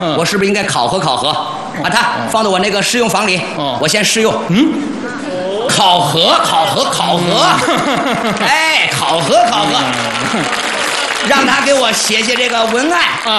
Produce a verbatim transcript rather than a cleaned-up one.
嗯我是不是应该考核考核，把它放到我那个试用房里？ 哦我先试用。 嗯， 考核，考核，考核，哎，考核，考核，让他给我写写这个文案。 啊